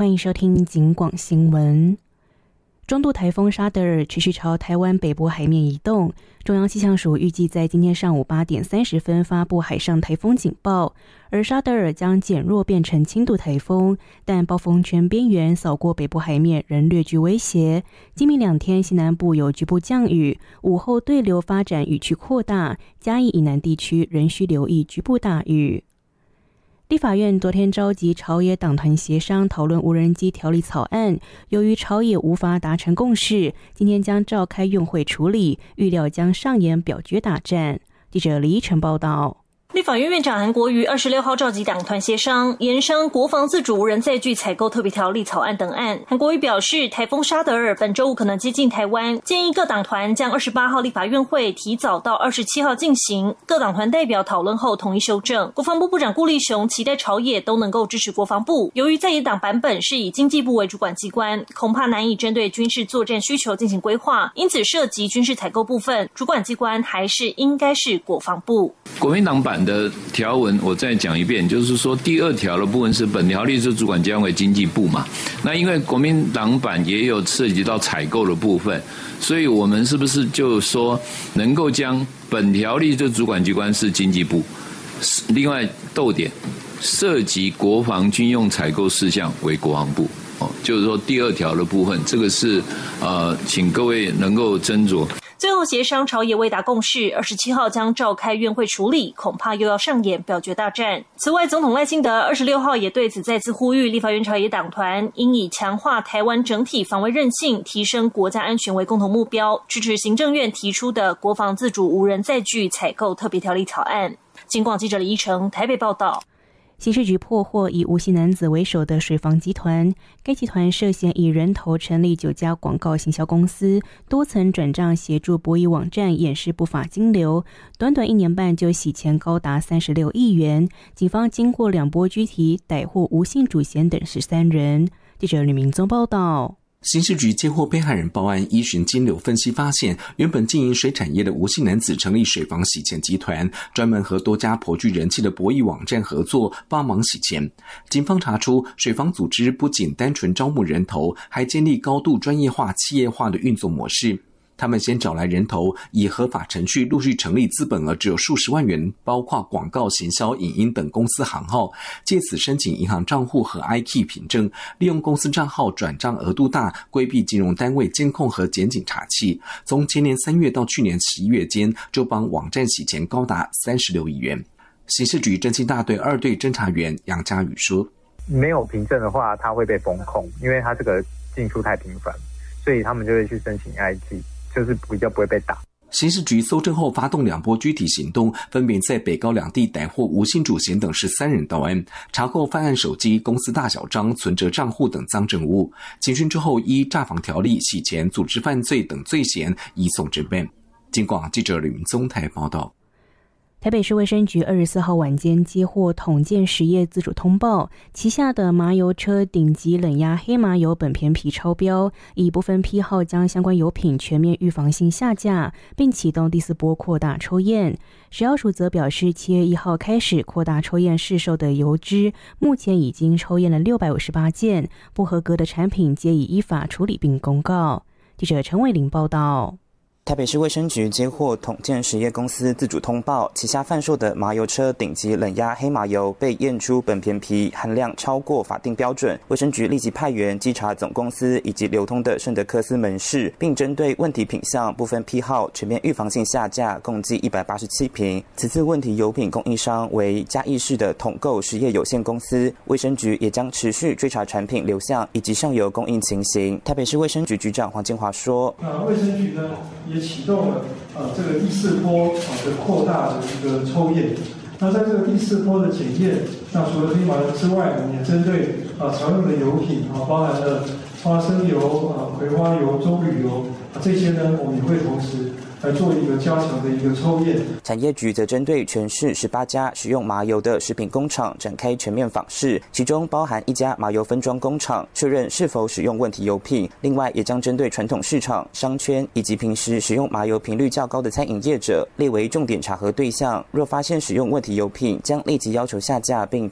欢迎收听警广新闻。中度台风沙德尔持续朝台湾北部海面移动，中央气象署预计在今天上午8点30分发布海上台风警报，而沙德尔将减弱变成轻度台风，但暴风圈边缘扫过北部海面仍略具威胁。今明2天西南部有局部降雨，午后对流发展雨区扩大，嘉义以南地区仍需留意局部大雨。立法院昨天召集朝野党团协商讨论无人机条例草案，由于朝野无法达成共识，今天将召开院会处理，预料将上演表决大战。记者李依晨报道。 立法院院长韩国瑜26号召集党团协商，研商国防自主无人载具采购特别条例草案等案。韩国瑜表示，台风沙德尔本周五可能接近台湾，建议各党团将28号立法院会提早到27号进行。各党团代表讨论后同意修正。国防部部长顾立雄期待朝野都能够支持国防部。由于在野党版本是以经济部为主管机关，恐怕难以针对军事作战需求进行规划，因此涉及军事采购部分，主管机关还是应该是国防部。 国民党版的条文我再讲一遍，就是说第2条的部分是本条例是主管机关为经济部嘛，那因为国民党版也有涉及到采购的部分，所以我们是不是就说能够将本条例的主管机关是经济部，另外逗点涉及国防军用采购事项为国防部，就是说第2条的部分，这个是请各位能够斟酌。 最后协商朝野未达共识，27号将召开院会处理，恐怕又要上演表决大战。此外，总统赖清德26号也对此再次呼吁立法院朝野党团应以强化台湾整体防卫韧性、提升国家安全为共同目标，支持行政院提出的国防自主无人载具采购特别条例草案。警广记者李依晨台北报道。 刑事局破获以吴姓男子为首的水房集团，该集团涉嫌以人头成立9家广告行销公司，多层转账协助博弈网站掩饰不法金流，短短1年半就洗钱高达36亿元。警方经过2波拘提，逮获吴姓主嫌等13人。记者吕明宗报道。 刑事局接获被害人报案，依循金流分析发现，原本经营水产业的吴姓男子成立水房洗钱集团，专门和多家颇具人气的博弈网站合作，帮忙洗钱。警方查出，水房组织不仅单纯招募人头，还建立高度专业化、企业化的运作模式。他们先找来人头，以合法程序陆续成立资本额只有数十万元，包括广告、行销、影音等公司行号，借此申请银行账户和 iKey 凭证，利用公司账号转账额度大，规避金融单位监控和检警查器。从前年3月到去年11月间，就帮网站洗钱高达36亿元。刑事局侦缉大队2队侦查员杨家宇说：“ 没有凭证的话，他会被封控，因为他这个进出太频繁，所以他们就会去申请 iKey。”就是比较不会被打。 刑事局搜证后发动2波拘提行动，分别在北高2地逮获吴姓主嫌等13人到案，查扣犯案手机、公司大小章、存折账户等赃证物。警讯之后，依诈防条例、洗钱、组织犯罪等罪嫌移送侦办。警广记者吕明宗台报道。 台北市卫生局24号晚间接获统建实业自主通报，旗下的麻油车顶级冷压黑麻油苯片皮超标，以不分批号将相关油品全面预防性下架，并启动第4波扩大抽验。食药署则表示，7月1号开始扩大抽验市售的油脂，目前已经抽验了658件，不合格的产品皆已依法处理并公告。记者陈伟玲报道。 台北市卫生局接获统建实业公司自主通报，旗下贩售的麻油车顶级冷压黑麻油被验出苯片皮含量超过法定标准，卫生局立即派员稽查总公司以及流通的圣德克斯门市，并针对问题品项不分批号全面预防性下架，共计187瓶。此次问题油品供应商为嘉义市的统购实业有限公司，卫生局也将持续追查产品流向以及上游供应情形。台北市卫生局局长黄建华说：“ 卫生局呢也启动了这个第4波的扩大的一个抽验。那在这个第4波的检验，那除了黑麻油之外，我们也针对常用的油品包含了花生油、葵花油、棕榈油这些呢，我们也会同时来做一个加强的一个抽验。 产业局则针对全市18家使用麻油的食品工厂展开全面访视，其中包含1家麻油分装工厂，确认是否使用问题油品。另外，也将针对传统市场、商圈以及平时使用麻油频率较高的餐饮业者列为重点查核对象。若发现使用问题油品，将立即要求下架并